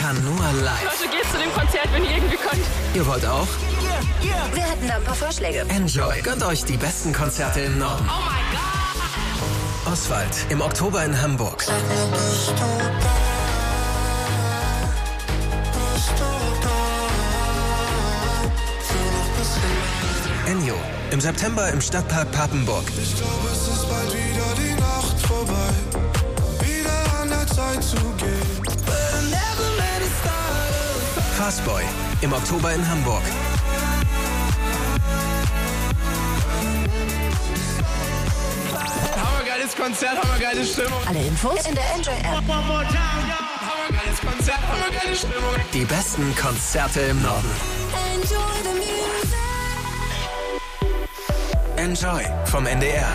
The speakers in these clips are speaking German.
kann nur live. Leute, geht zu dem Konzert, wenn ihr irgendwie könnt. Ihr wollt auch? Wir hätten da ein paar Vorschläge. Enjoy. Gönnt euch die besten Konzerte im Norden. Oh mein Gott! Oswald im Oktober in Hamburg. Ennio im September im Stadtpark Papenburg. Ich glaube, es ist bald wieder die Nacht vorbei. Wieder an der Zeit zu gehen. Fastboy im Oktober in Hamburg. Hammergeiles Konzert, hammergeile Stimmung. Alle Infos in der Enjoy-App. Hammergeiles Konzert, hammergeile Stimmung. Die besten Konzerte im Norden. Enjoy vom NDR.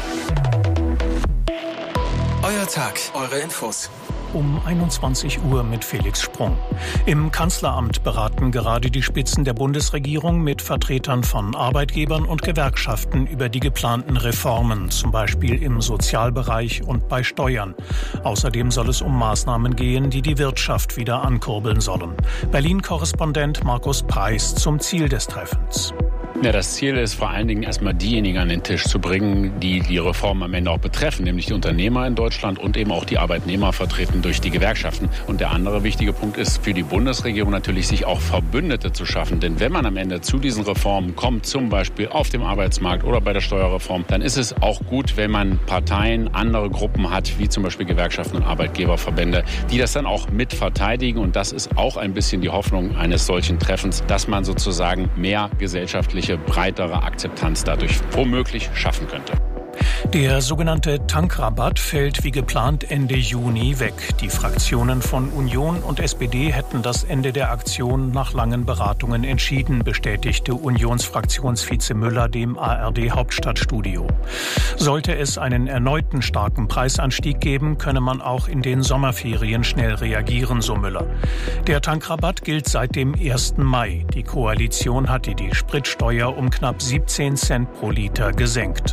Euer Tag, eure Infos. Um 21 Uhr mit Felix Sprung. Im Kanzleramt beraten gerade die Spitzen der Bundesregierung mit Vertretern von Arbeitgebern und Gewerkschaften über die geplanten Reformen, zum Beispiel im Sozialbereich und bei Steuern. Außerdem soll es um Maßnahmen gehen, die die Wirtschaft wieder ankurbeln sollen. Berlin-Korrespondent Markus Preis zum Ziel des Treffens. Ja, das Ziel ist vor allen Dingen erstmal diejenigen an den Tisch zu bringen, die die Reform am Ende auch betreffen, nämlich die Unternehmer in Deutschland und eben auch die Arbeitnehmer vertreten durch die Gewerkschaften. Und der andere wichtige Punkt ist für die Bundesregierung natürlich, sich auch Verbündete zu schaffen. Denn wenn man am Ende zu diesen Reformen kommt, zum Beispiel auf dem Arbeitsmarkt oder bei der Steuerreform, dann ist es auch gut, wenn man Parteien, andere Gruppen hat, wie zum Beispiel Gewerkschaften und Arbeitgeberverbände, die das dann auch mit verteidigen. Und das ist auch ein bisschen die Hoffnung eines solchen Treffens, dass man sozusagen mehr gesellschaftliche, breitere Akzeptanz dadurch womöglich schaffen könnte. Der sogenannte Tankrabatt fällt wie geplant Ende Juni weg. Die Fraktionen von Union und SPD hätten das Ende der Aktion nach langen Beratungen entschieden, bestätigte Unionsfraktionsvize Müller dem ARD-Hauptstadtstudio. Sollte es einen erneuten starken Preisanstieg geben, könne man auch in den Sommerferien schnell reagieren, so Müller. Der Tankrabatt gilt seit dem 1. Mai. Die Koalition hatte die Spritsteuer um knapp 17 Cent pro Liter gesenkt.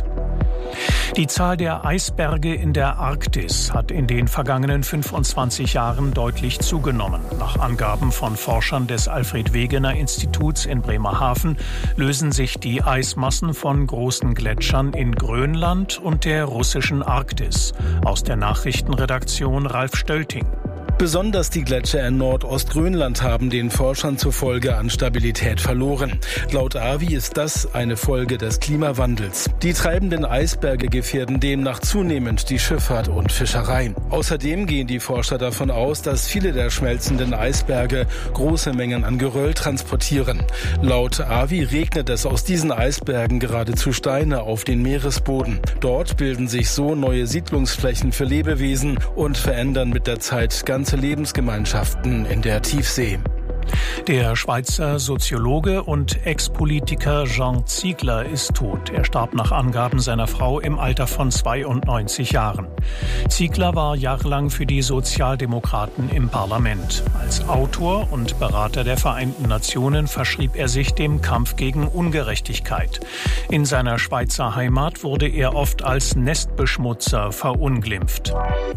Die Zahl der Eisberge in der Arktis hat in den vergangenen 25 Jahren deutlich zugenommen. Nach Angaben von Forschern des Alfred-Wegener-Instituts in Bremerhaven lösen sich die Eismassen von großen Gletschern in Grönland und der russischen Arktis. Aus der Nachrichtenredaktion Ralf Stölting. Besonders die Gletscher in Nordostgrönland haben den Forschern zufolge an Stabilität verloren. Laut AWI ist das eine Folge des Klimawandels. Die treibenden Eisberge gefährden demnach zunehmend die Schifffahrt und Fischerei. Außerdem gehen die Forscher davon aus, dass viele der schmelzenden Eisberge große Mengen an Geröll transportieren. Laut AWI regnet es aus diesen Eisbergen geradezu Steine auf den Meeresboden. Dort bilden sich so neue Siedlungsflächen für Lebewesen und verändern mit der Zeit ganze Lebensgemeinschaften in der Tiefsee. Der Schweizer Soziologe und Ex-Politiker Jean Ziegler ist tot. Er starb nach Angaben seiner Frau im Alter von 92 Jahren. Ziegler war jahrelang für die Sozialdemokraten im Parlament. Als Autor und Berater der Vereinten Nationen verschrieb er sich dem Kampf gegen Ungerechtigkeit. In seiner Schweizer Heimat wurde er oft als Nestbeschmutzer verunglimpft.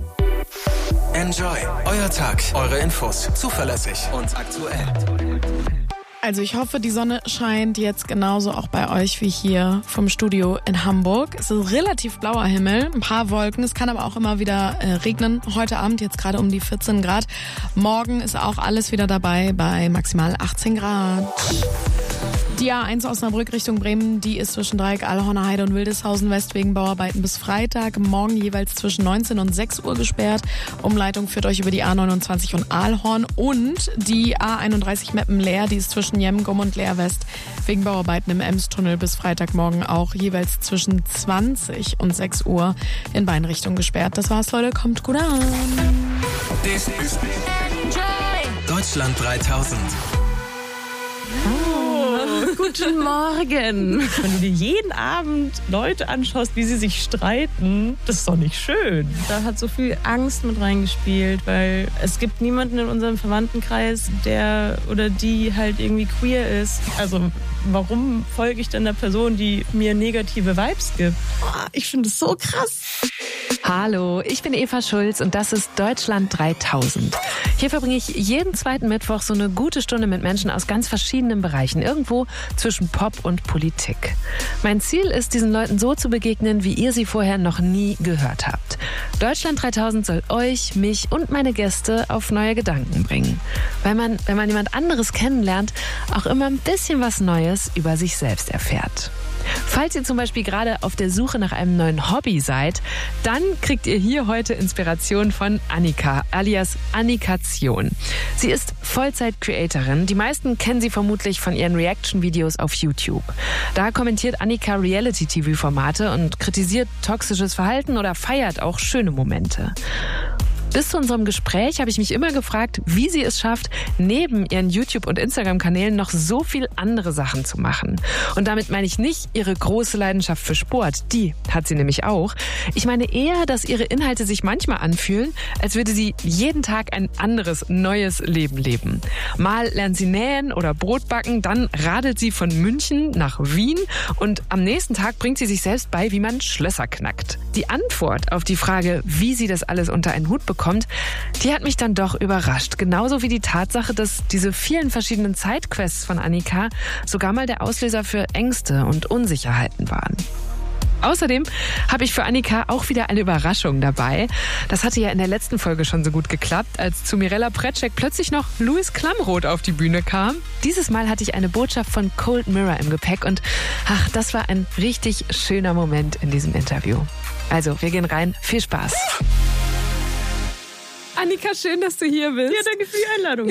Enjoy. Euer Tag, eure Infos. Zuverlässig und aktuell. Also ich hoffe, die Sonne scheint jetzt genauso auch bei euch wie hier vom Studio in Hamburg. Es ist relativ blauer Himmel, ein paar Wolken. Es kann aber auch immer wieder regnen. Heute Abend jetzt gerade um die 14 Grad. Morgen ist auch alles wieder dabei bei maximal 18 Grad. Die A1 Osnabrück Richtung Bremen, die ist zwischen Dreieck, Allhorner Heide und Wildeshausen West wegen Bauarbeiten bis Freitag. Morgen jeweils zwischen 19 und 6 Uhr gesperrt. Umleitung führt euch über die A29 und Aalhorn. Und die A31 Meppen-Leer, die ist zwischen Jemgum und Leer West wegen Bauarbeiten im Emstunnel bis Freitagmorgen auch jeweils zwischen 20 und 6 Uhr in beiden Richtungen gesperrt. Das war's, Leute. Kommt gut an. Das ist Deutschland 3000. Guten Morgen. Wenn du dir jeden Abend Leute anschaust, wie sie sich streiten, das ist doch nicht schön. Da hat so viel Angst mit reingespielt, weil es gibt niemanden in unserem Verwandtenkreis, der oder die halt irgendwie queer ist. Also warum folge ich denn einer Person, die mir negative Vibes gibt? Ich finde es so krass. Hallo, ich bin Eva Schulz und das ist Deutschland 3000. Hier verbringe ich jeden zweiten Mittwoch so eine gute Stunde mit Menschen aus ganz verschiedenen Bereichen, irgendwo zwischen Pop und Politik. Mein Ziel ist, diesen Leuten so zu begegnen, wie ihr sie vorher noch nie gehört habt. Deutschland 3000 soll euch, mich und meine Gäste auf neue Gedanken bringen. Weil man, wenn man jemand anderes kennenlernt, auch immer ein bisschen was Neues über sich selbst erfährt. Falls ihr zum Beispiel gerade auf der Suche nach einem neuen Hobby seid, dann kriegt ihr hier heute Inspiration von Annika, alias Annikation. Sie ist Vollzeit-Creatorin. Die meisten kennen sie vermutlich von ihren Reaction-Videos auf YouTube. Da kommentiert Annika Reality-TV-Formate und kritisiert toxisches Verhalten oder feiert auch schöne Momente. Bis zu unserem Gespräch habe ich mich immer gefragt, wie sie es schafft, neben ihren YouTube- und Instagram-Kanälen noch so viel andere Sachen zu machen. Und damit meine ich nicht ihre große Leidenschaft für Sport, die hat sie nämlich auch. Ich meine eher, dass ihre Inhalte sich manchmal anfühlen, als würde sie jeden Tag ein anderes, neues Leben leben. Mal lernt sie nähen oder Brot backen, dann radelt sie von München nach Wien und am nächsten Tag bringt sie sich selbst bei, wie man Schlösser knackt. Die Antwort auf die Frage, wie sie das alles unter einen Hut bekommt, die hat mich dann doch überrascht. Genauso wie die Tatsache, dass diese vielen verschiedenen Sidequests von Annika sogar mal der Auslöser für Ängste und Unsicherheiten waren. Außerdem habe ich für Annika auch wieder eine Überraschung dabei. Das hatte ja in der letzten Folge schon so gut geklappt, als zu Mirella Precek plötzlich noch Louis Klamroth auf die Bühne kam. Dieses Mal hatte ich eine Botschaft von Cold Mirror im Gepäck und das war ein richtig schöner Moment in diesem Interview. Also, wir gehen rein. Viel Spaß. Annika, schön, dass du hier bist. Ja, danke für die Einladung.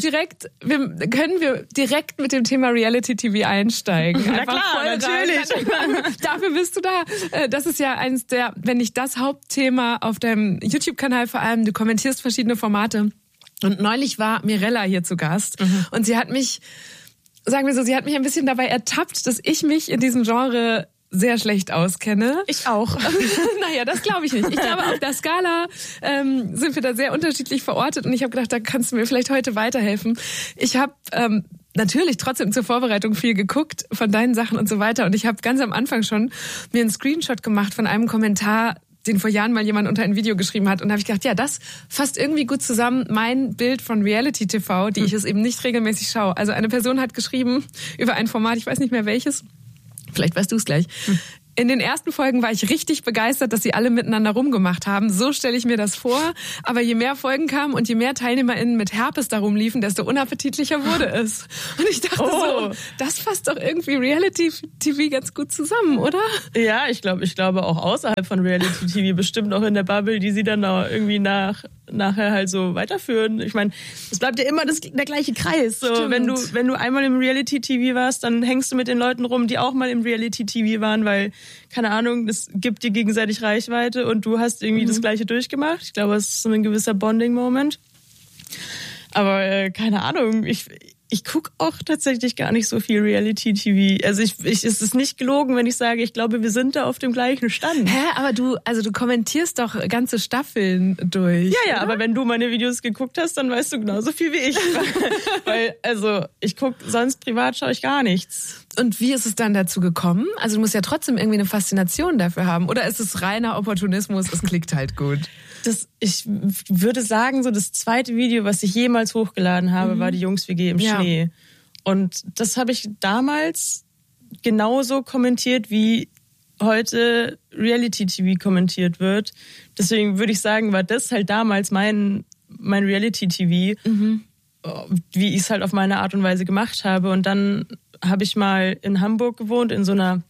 Können wir direkt mit dem Thema Reality TV einsteigen? Na klar, natürlich. Dafür bist du da. Das ist ja eins der, wenn nicht das Hauptthema auf deinem YouTube-Kanal vor allem. Du kommentierst verschiedene Formate. Und neulich war Mirella hier zu Gast. Und sie hat mich, sagen wir so, sie hat mich ein bisschen dabei ertappt, dass ich mich in diesem Genre sehr schlecht auskenne. Ich auch. Naja, das glaube ich nicht. Ich glaube, auf der Skala sind wir da sehr unterschiedlich verortet und ich habe gedacht, da kannst du mir vielleicht heute weiterhelfen. Ich habe natürlich trotzdem zur Vorbereitung viel geguckt von deinen Sachen und so weiter und ich habe ganz am Anfang schon mir einen Screenshot gemacht von einem Kommentar, den vor Jahren mal jemand unter ein Video geschrieben hat. Und da habe ich gedacht, ja, das fasst irgendwie gut zusammen mein Bild von Reality TV, die ich es eben nicht regelmäßig schaue. Also eine Person hat geschrieben über ein Format, ich weiß nicht mehr welches, vielleicht weißt du es gleich. In den ersten Folgen war ich richtig begeistert, dass sie alle miteinander rumgemacht haben. So stelle ich mir das vor. Aber je mehr Folgen kamen und je mehr TeilnehmerInnen mit Herpes da rumliefen, desto unappetitlicher wurde es. Und ich dachte so, das fasst doch irgendwie Reality-TV ganz gut zusammen, oder? Ja, ich glaube auch außerhalb von Reality-TV, bestimmt auch in der Bubble, die sie dann auch irgendwie nachher halt so weiterführen. Ich meine, es bleibt ja immer der gleiche Kreis. So, wenn du einmal im Reality-TV warst, dann hängst du mit den Leuten rum, die auch mal im Reality-TV waren, weil, keine Ahnung, das gibt dir gegenseitig Reichweite und du hast irgendwie das Gleiche durchgemacht. Ich glaube, es ist so ein gewisser Bonding-Moment. Aber keine Ahnung, ich gucke auch tatsächlich gar nicht so viel Reality-TV. Also es ist nicht gelogen, wenn ich sage, ich glaube, wir sind da auf dem gleichen Stand. Hä, aber du kommentierst doch ganze Staffeln durch. Ja, aber wenn du meine Videos geguckt hast, dann weißt du genauso viel wie ich. Weil, ich gucke, sonst privat schaue ich gar nichts. Und wie ist es dann dazu gekommen? Also du musst ja trotzdem irgendwie eine Faszination dafür haben. Oder ist es reiner Opportunismus, es klickt halt gut? Ich würde sagen, so das zweite Video, was ich jemals hochgeladen habe, war die Jungs-WG im Schnee. Und das habe ich damals genauso kommentiert, wie heute Reality-TV kommentiert wird. Deswegen würde ich sagen, war das halt damals mein Reality-TV, wie ich es halt auf meine Art und Weise gemacht habe. Und dann habe ich mal in Hamburg gewohnt, in so einem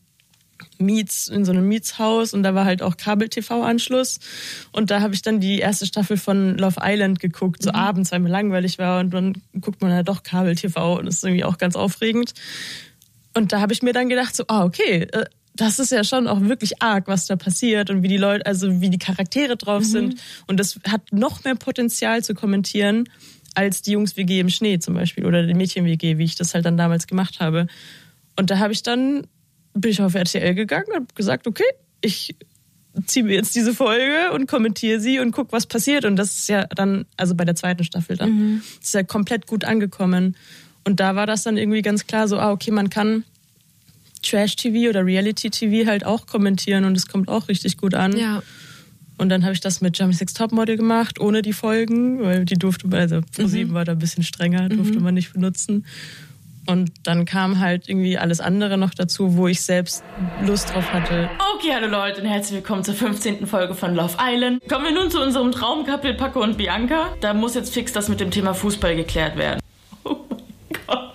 Mietshaus und da war halt auch Kabel-TV-Anschluss und da habe ich dann die erste Staffel von Love Island geguckt, so abends, weil mir langweilig war und dann guckt man ja doch Kabel-TV und das ist irgendwie auch ganz aufregend. Und da habe ich mir dann gedacht so, okay, das ist ja schon auch wirklich arg, was da passiert und wie die Leute, also wie die Charaktere drauf sind und das hat noch mehr Potenzial zu kommentieren als die Jungs-WG im Schnee zum Beispiel oder die Mädchen-WG, wie ich das halt dann damals gemacht habe. Und da bin ich auf RTL gegangen und habe gesagt, okay, ich ziehe mir jetzt diese Folge und kommentiere sie und guck, was passiert. Und das ist ja dann, also bei der zweiten Staffel dann, ist ja komplett gut angekommen. Und da war das dann irgendwie ganz klar so, okay, man kann Trash-TV oder Reality-TV halt auch kommentieren und es kommt auch richtig gut an. Ja. Und dann habe ich das mit Germany's Next Topmodel gemacht, ohne die Folgen, weil die durfte man, also ProSieben war da ein bisschen strenger, durfte man nicht benutzen. Und dann kam halt irgendwie alles andere noch dazu, wo ich selbst Lust drauf hatte. Okay, hallo Leute und herzlich willkommen zur 15. Folge von Love Island. Kommen wir nun zu unserem Traumcouple Paco und Bianca. Da muss jetzt fix das mit dem Thema Fußball geklärt werden. Oh mein Gott.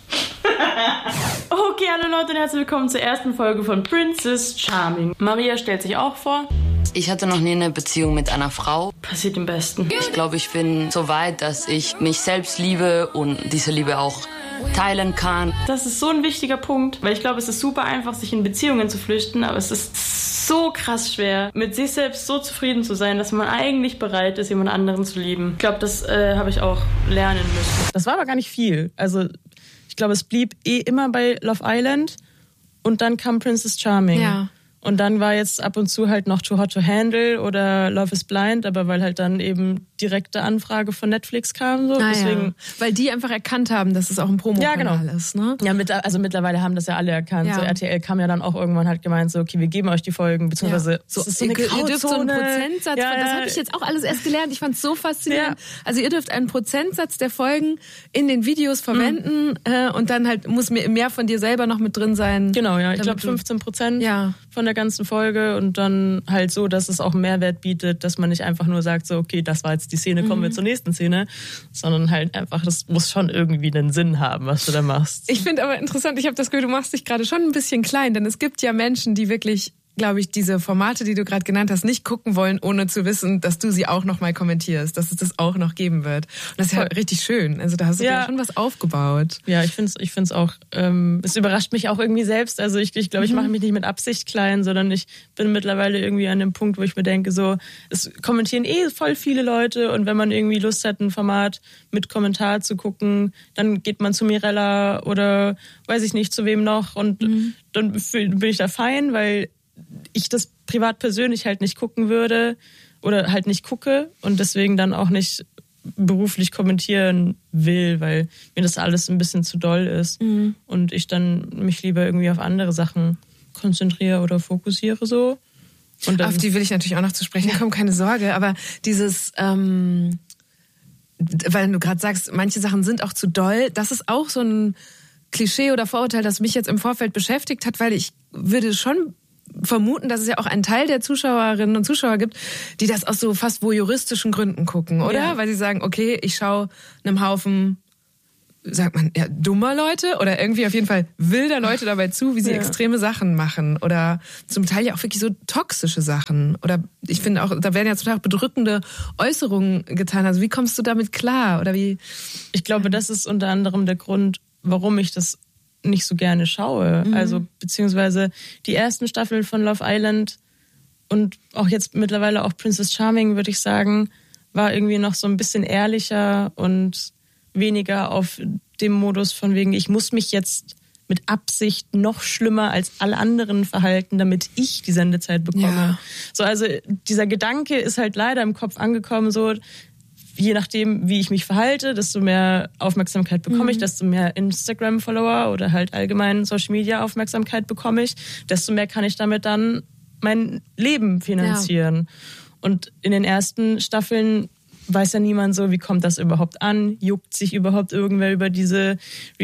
Okay, hallo Leute und herzlich willkommen zur ersten Folge von Princess Charming. Maria stellt sich auch vor. Ich hatte noch nie eine Beziehung mit einer Frau. Passiert im Besten. Ich glaube, ich bin so weit, dass ich mich selbst liebe und diese Liebe auch teilen kann. Das ist so ein wichtiger Punkt, weil ich glaube, es ist super einfach, sich in Beziehungen zu flüchten, aber es ist so krass schwer, mit sich selbst so zufrieden zu sein, dass man eigentlich bereit ist, jemand anderen zu lieben. Ich glaube, das habe ich auch lernen müssen. Das war aber gar nicht viel. Also ich glaube, es blieb immer bei Love Island und dann kam Princess Charming. Ja. Und dann war jetzt ab und zu halt noch Too Hot to Handle oder Love is Blind, aber weil halt dann eben direkte Anfrage von Netflix kam. So. Deswegen, ja. Weil die einfach erkannt haben, dass es auch ein Promo-Kanal ist. Ne? Ja, also mittlerweile haben das ja alle erkannt. Ja. So RTL kam ja dann auch irgendwann, hat gemeint, so okay, wir geben euch die Folgen, beziehungsweise so, das ist so eine ihr dürft so einen Prozentsatz, ja, das habe ich jetzt auch alles erst gelernt, ich fand es so faszinierend. Ja. Also ihr dürft einen Prozentsatz der Folgen in den Videos verwenden und dann halt muss mehr von dir selber noch mit drin sein. Genau, ja, ich glaube 15% von der ganzen Folge und dann halt so, dass es auch einen Mehrwert bietet, dass man nicht einfach nur sagt, so okay, das war jetzt die Szene, kommen wir zur nächsten Szene, sondern halt einfach, das muss schon irgendwie einen Sinn haben, was du da machst. Ich finde aber interessant, ich habe das Gefühl, du machst dich gerade schon ein bisschen klein, denn es gibt ja Menschen, die wirklich, glaube ich, diese Formate, die du gerade genannt hast, nicht gucken wollen, ohne zu wissen, dass du sie auch noch mal kommentierst, dass es das auch noch geben wird. Und das ist ja richtig schön. Also da hast du ja schon was aufgebaut. Ja, ich find's auch, es überrascht mich auch irgendwie selbst. Also ich glaube, ich mache mich nicht mit Absicht klein, sondern ich bin mittlerweile irgendwie an dem Punkt, wo ich mir denke, so, es kommentieren voll viele Leute und wenn man irgendwie Lust hat, ein Format mit Kommentar zu gucken, dann geht man zu Mirella oder weiß ich nicht, zu wem noch und dann bin ich da fein, weil ich das privat persönlich halt nicht gucken würde oder halt nicht gucke und deswegen dann auch nicht beruflich kommentieren will, weil mir das alles ein bisschen zu doll ist und ich dann mich lieber irgendwie auf andere Sachen konzentriere oder fokussiere so. Und dann, auf die will ich natürlich auch noch zu sprechen kommen, keine Sorge, aber dieses, weil du gerade sagst, manche Sachen sind auch zu doll, das ist auch so ein Klischee oder Vorurteil, das mich jetzt im Vorfeld beschäftigt hat, weil ich würde schon vermuten, dass es ja auch einen Teil der Zuschauerinnen und Zuschauer gibt, die das aus so fast voyeuristischen Gründen gucken, oder? Ja. Weil sie sagen, okay, ich schaue einem Haufen, sagt man, ja, dummer Leute oder irgendwie auf jeden Fall wilder Leute dabei zu, wie sie extreme Sachen machen oder zum Teil ja auch wirklich so toxische Sachen. Oder ich finde auch, da werden ja zum Teil auch bedrückende Äußerungen getan. Also wie kommst du damit klar? Oder wie? Ich glaube, das ist unter anderem der Grund, warum ich das nicht so gerne schaue. Also beziehungsweise die ersten Staffeln von Love Island und auch jetzt mittlerweile auch Princess Charming, würde ich sagen, war irgendwie noch so ein bisschen ehrlicher und weniger auf dem Modus von wegen, ich muss mich jetzt mit Absicht noch schlimmer als alle anderen verhalten, damit ich die Sendezeit bekomme. Ja. So, also dieser Gedanke ist halt leider im Kopf angekommen, so je nachdem, wie ich mich verhalte, desto mehr Aufmerksamkeit bekomme ich, desto mehr Instagram-Follower oder halt allgemein Social-Media-Aufmerksamkeit bekomme ich, desto mehr kann ich damit dann mein Leben finanzieren. Ja. Und in den ersten Staffeln weiß ja niemand so, wie kommt das überhaupt an? Juckt sich überhaupt irgendwer über diese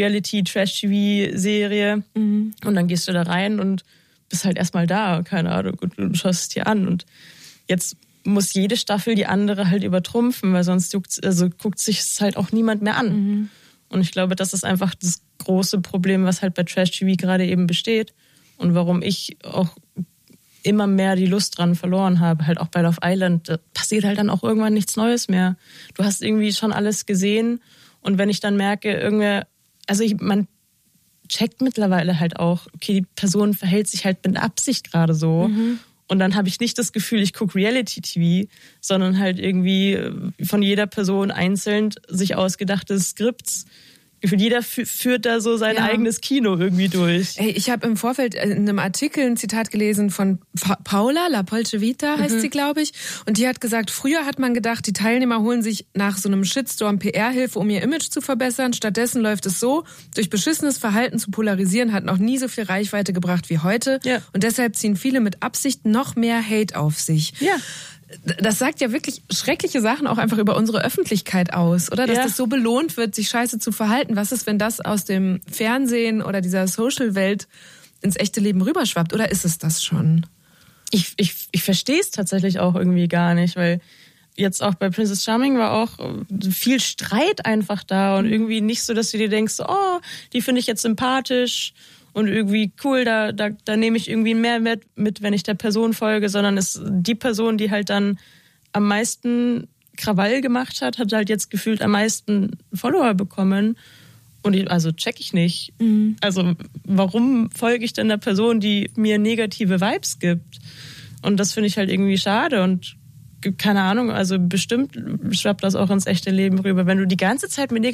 Reality-Trash-TV-Serie? Und dann gehst du da rein und bist halt erstmal da, keine Ahnung, und schaust es dir an. Und jetzt muss jede Staffel die andere halt übertrumpfen, weil sonst guckt sich es halt auch niemand mehr an. Und ich glaube, das ist einfach das große Problem, was halt bei Trash-TV gerade eben besteht und warum ich auch immer mehr die Lust dran verloren habe, halt auch bei Love Island. Da passiert halt dann auch irgendwann nichts Neues mehr. Du hast irgendwie schon alles gesehen und wenn ich dann merke, man checkt mittlerweile halt auch, okay, die Person verhält sich halt mit Absicht gerade so. Und dann habe ich nicht das Gefühl, ich gucke Reality-TV, sondern halt irgendwie von jeder Person einzeln sich ausgedachte Skripts. Gefühlt jeder führt da so sein eigenes Kino irgendwie durch. Ey, ich habe im Vorfeld in einem Artikel ein Zitat gelesen von Paula, La Polce Vita heißt sie, glaube ich. Und die hat gesagt, früher hat man gedacht, die Teilnehmer holen sich nach so einem Shitstorm PR-Hilfe, um ihr Image zu verbessern. Stattdessen läuft es so, durch beschissenes Verhalten zu polarisieren, hat noch nie so viel Reichweite gebracht wie heute. Ja. Und deshalb ziehen viele mit Absicht noch mehr Hate auf sich. Ja. das sagt ja wirklich schreckliche Sachen auch einfach über unsere Öffentlichkeit aus, oder? Dass das so belohnt wird, sich scheiße zu verhalten. Was ist, wenn das aus dem Fernsehen oder dieser Social-Welt ins echte Leben rüberschwappt? Oder ist es das schon? Ich verstehe es tatsächlich auch irgendwie gar nicht, weil jetzt auch bei Princess Charming war auch viel Streit einfach da und irgendwie nicht so, dass du dir denkst, oh, die finde ich jetzt sympathisch und irgendwie cool, da nehme ich irgendwie mehr mit, wenn ich der Person folge, sondern es die Person, die halt dann am meisten Krawall gemacht hat halt jetzt gefühlt am meisten Follower bekommen. Und also check ich nicht. Also warum folge ich denn der Person, die mir negative Vibes gibt? Und das finde ich halt irgendwie schade und keine Ahnung, also bestimmt schwappt das auch ins echte Leben rüber. Wenn du die ganze Zeit mit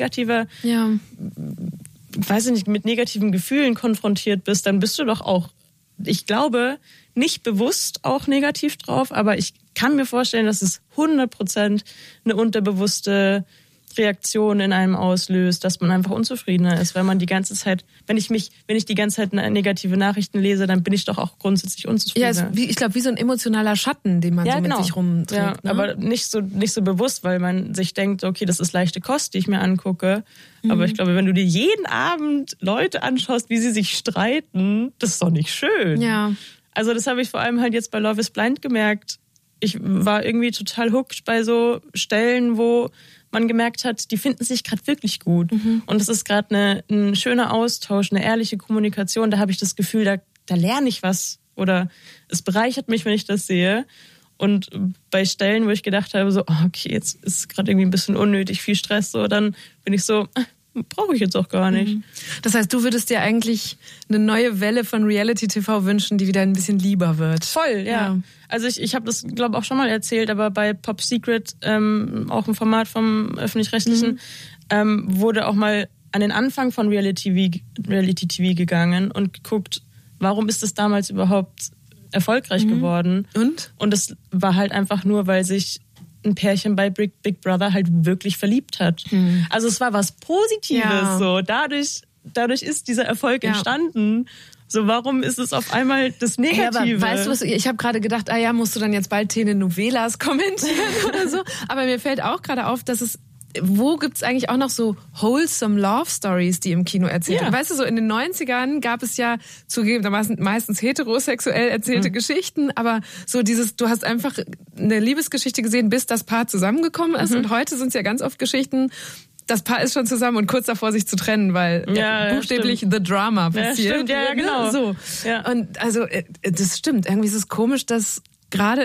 mit negativen Gefühlen konfrontiert bist, dann bist du doch auch, ich glaube, nicht bewusst auch negativ drauf, aber ich kann mir vorstellen, dass es 100% eine unterbewusste Reaktion in einem auslöst, dass man einfach unzufriedener ist, weil man die ganze Zeit, wenn ich die ganze Zeit negative Nachrichten lese, dann bin ich doch auch grundsätzlich unzufriedener. Ja, ich glaube, wie so ein emotionaler Schatten, den man mit sich rumträgt. Ja, ne? Aber nicht so bewusst, weil man sich denkt, okay, das ist leichte Kost, die ich mir angucke. Aber ich glaube, wenn du dir jeden Abend Leute anschaust, wie sie sich streiten, das ist doch nicht schön. Ja. Also das habe ich vor allem halt jetzt bei Love is Blind gemerkt. Ich war irgendwie total hooked bei so Stellen, wo man gemerkt hat, die finden sich gerade wirklich gut. Und es ist gerade ein schöner Austausch, eine ehrliche Kommunikation. Da habe ich das Gefühl, da lerne ich was oder es bereichert mich, wenn ich das sehe. Und bei Stellen, wo ich gedacht habe, so, okay, jetzt ist gerade irgendwie ein bisschen unnötig, viel Stress, so, dann bin ich so, brauche ich jetzt auch gar nicht. Das heißt, du würdest dir eigentlich eine neue Welle von Reality-TV wünschen, die wieder ein bisschen lieber wird. Voll, ja. Also ich habe das, glaube ich, auch schon mal erzählt, aber bei Pop Secret, auch ein Format vom Öffentlich-Rechtlichen, wurde auch mal an den Anfang von Reality-TV gegangen und geguckt, warum ist das damals überhaupt erfolgreich geworden? Und es war halt einfach nur, weil sich ein Pärchen bei Big Brother halt wirklich verliebt hat. Also es war was Positives, so. Dadurch ist dieser Erfolg entstanden. So, warum ist es auf einmal das Negative? Aber weißt du was, ich habe gerade gedacht, musst du dann jetzt bald Telenovelas kommentieren oder so. Aber mir fällt auch gerade auf, dass wo gibt's eigentlich auch noch so wholesome Love Stories, die im Kino erzählt werden? Weißt du, so in den 90ern gab es ja zugegebenermaßen meistens heterosexuell erzählte Geschichten, aber so du hast einfach eine Liebesgeschichte gesehen, bis das Paar zusammengekommen ist. Und heute sind es ja ganz oft Geschichten, das Paar ist schon zusammen und kurz davor, sich zu trennen, weil buchstäblich the drama passiert. Ja, stimmt, ja, genau. So. Ja. Und also, das stimmt. Irgendwie ist es komisch, dass gerade